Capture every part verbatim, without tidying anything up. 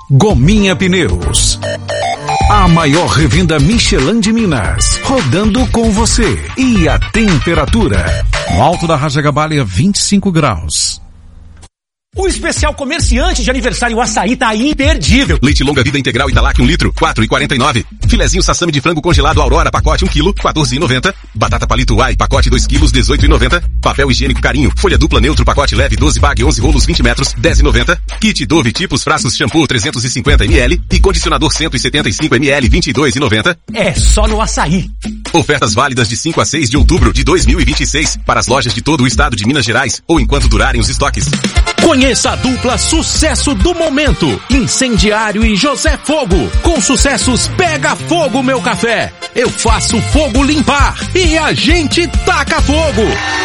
Gominha Pneus. A maior revenda Michelin de Minas, rodando com você. E a temperatura? No alto da Rajagabalha, vinte e cinco graus. O especial comerciante de aniversário Açaí tá imperdível. Leite longa vida integral Italac um litro, quatro reais e quarenta e nove centavos. Filezinho sassami de frango congelado Aurora, pacote um quilo, quatorze reais e noventa centavos. Batata palito Uai, pacote dois quilos, dezoito reais e noventa centavos. Papel higiênico Carinho, folha dupla neutro, pacote leve, doze bag, onze rolos, vinte metros, dez reais e noventa centavos. Kit Dove tipos frascos shampoo trezentos e cinquenta mililitros e condicionador cento e setenta e cinco mililitros, vinte e dois reais e noventa centavos. É só no Açaí. Ofertas válidas de cinco a seis de outubro de dois mil e vinte e seis para as lojas de todo o estado de Minas Gerais ou enquanto durarem os estoques. Conheça a dupla sucesso do momento, Incendiário e José Fogo. Com sucessos Pega Fogo Meu Café, Eu Faço Fogo Limpar e a gente taca fogo.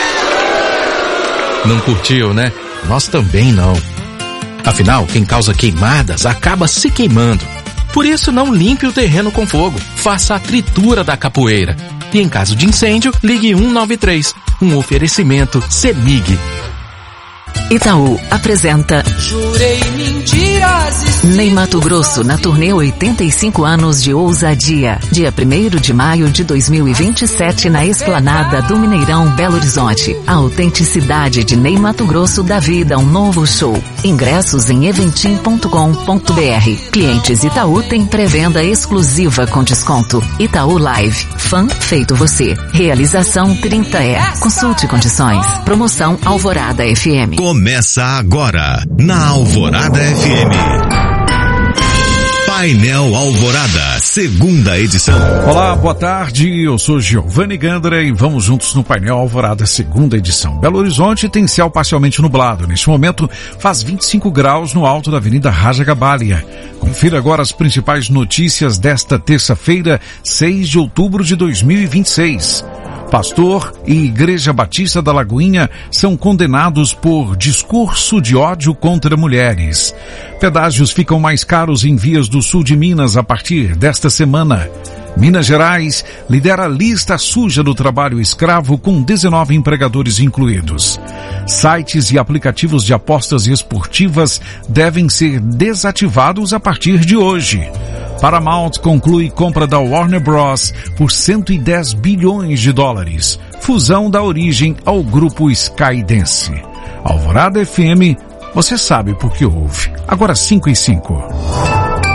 Não curtiu, né? Nós também não. Afinal, quem causa queimadas acaba se queimando. Por isso, não limpe o terreno com fogo. Faça a tritura da capoeira. E em caso de incêndio, ligue um nove três. Um oferecimento CEMIG. Itaú apresenta Jurei mentiras. Ney Matogrosso na turnê oitenta e cinco anos de ousadia. Dia primeiro de maio de dois mil e vinte e sete na Esplanada do Mineirão, Belo Horizonte. A autenticidade de Ney Matogrosso dá vida a um novo show. Ingressos em eventim ponto com ponto br. Clientes Itaú têm pré-venda exclusiva com desconto. Itaú Live. Fã feito você. Realização trinta E. Consulte condições. Promoção Alvorada F M. Começa agora, na Alvorada F M. Painel Alvorada, segunda edição. Olá, boa tarde, eu sou Giovanni Gandra e vamos juntos no Painel Alvorada, segunda edição. Belo Horizonte tem céu parcialmente nublado. Neste momento faz vinte e cinco graus no alto da Avenida Rajagabalha. Confira agora as principais notícias desta terça-feira, seis de outubro de dois mil e vinte e seis. Pastor e Igreja Batista da Lagoinha são condenados por discurso de ódio contra mulheres. Pedágios ficam mais caros em vias do sul de Minas a partir desta semana. Minas Gerais lidera a lista suja do trabalho escravo com dezenove empregadores incluídos. Sites e aplicativos de apostas esportivas devem ser desativados a partir de hoje. Paramount conclui compra da Warner Bros. Por cento e dez bilhões de dólares. Fusão dá origem ao grupo Skydance. Alvorada F M, você sabe por que ouve. Agora cinco e cinco.